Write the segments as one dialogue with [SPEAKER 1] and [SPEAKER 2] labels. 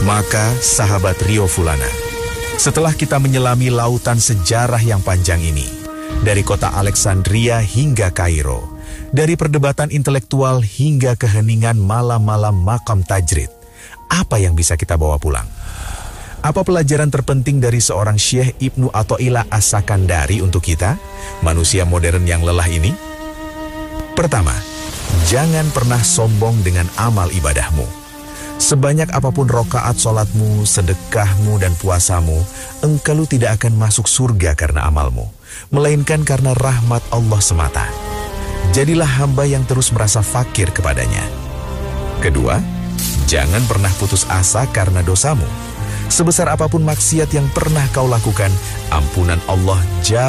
[SPEAKER 1] Maka, sahabat Rio Fulana, setelah kita menyelami lautan sejarah yang panjang ini, dari kota Alexandria hingga Kairo, dari perdebatan intelektual hingga keheningan malam-malam makam tajrid, apa yang bisa kita bawa pulang? Apa pelajaran terpenting dari seorang Syekh Ibnu Athaillah As-Sakandari untuk kita, manusia modern yang lelah ini? Pertama, jangan pernah sombong dengan amal ibadahmu. Sebanyak apapun rokaat sholatmu, sedekahmu, dan puasamu, engkau tidak akan masuk surga karena amalmu, melainkan karena rahmat Allah semata. Jadilah hamba yang terus merasa fakir kepadanya. Kedua, jangan pernah putus asa karena dosamu. Sebesar apapun maksiat yang pernah kau lakukan, ampunan Allah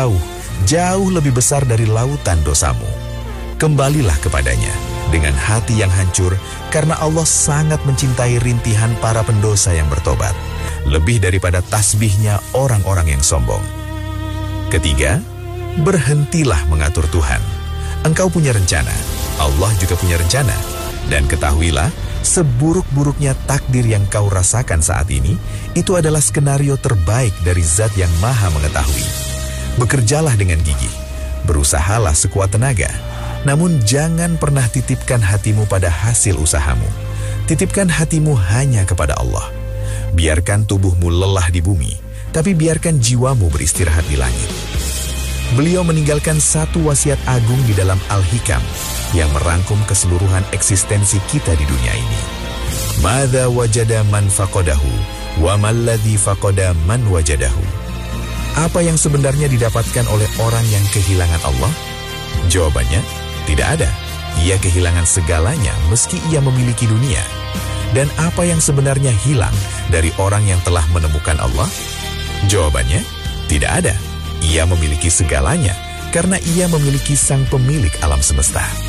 [SPEAKER 1] jauh lebih besar dari lautan dosamu. Kembalilah kepadanya dengan hati yang hancur, karena Allah sangat mencintai rintihan para pendosa yang bertobat, lebih daripada tasbihnya orang-orang yang sombong. Ketiga, berhentilah mengatur Tuhan. Engkau punya rencana, Allah juga punya rencana. Dan ketahuilah, seburuk-buruknya takdir yang kau rasakan saat ini, itu adalah skenario terbaik dari Zat yang Maha Mengetahui. Bekerjalah dengan gigih, berusahalah sekuat tenaga. Namun jangan pernah titipkan hatimu pada hasil usahamu. Titipkan hatimu hanya kepada Allah. Biarkan tubuhmu lelah di bumi, tapi biarkan jiwamu beristirahat di langit. Beliau meninggalkan satu wasiat agung di dalam Al-Hikam yang merangkum keseluruhan eksistensi kita di dunia ini. Madza wajada man faqadahu wa malladzi faqada man wajadahu. Apa yang sebenarnya didapatkan oleh orang yang kehilangan Allah? Jawabannya, tidak ada. Ia kehilangan segalanya meski ia memiliki dunia. Dan apa yang sebenarnya hilang dari orang yang telah menemukan Allah? Jawabannya, tidak ada. Ia memiliki segalanya karena ia memiliki sang pemilik alam semesta.